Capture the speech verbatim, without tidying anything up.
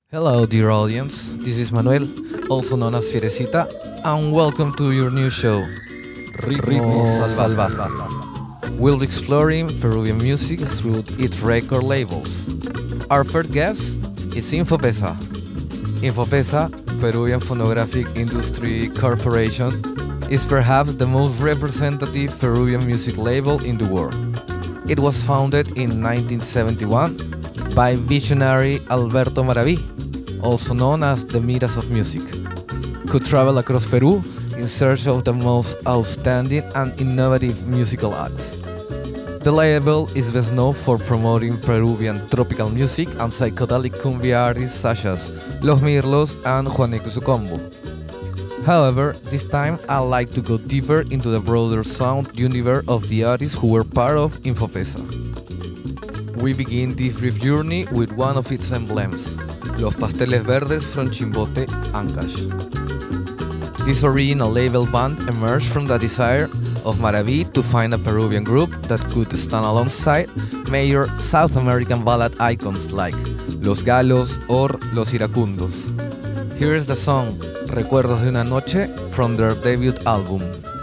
Hello, dear audience. This is Manuel, also known as Fierecita, and welcome to your new show, Ritmo Salvaje. We'll be exploring Peruvian music through its record labels. Our first guest is Infopesa. Infopesa, Peruvian Phonographic Industry Corporation, is perhaps the most representative Peruvian music label in the world. It was founded in nineteen seventy-one by visionary Alberto Maraví, also known as the Midas of Music, who traveled across Peru in search of the most outstanding and innovative musical acts. The label is best known for promoting Peruvian tropical music and psychedelic cumbia artists such as Los Mirlos and Juaneco y su Combo. However, this time I'd like to go deeper into the broader sound universe of the artists who were part of Infopesa. We begin this brief journey with one of its emblems, Los Pasteles Verdes from Chimbote, Ancash. This original label band emerged from the desire of Maraví to find a Peruvian group that could stand alongside major South American ballad icons like Los Galos or Los Iracundos. Here is the song Recuerdos de una Noche from their debut album.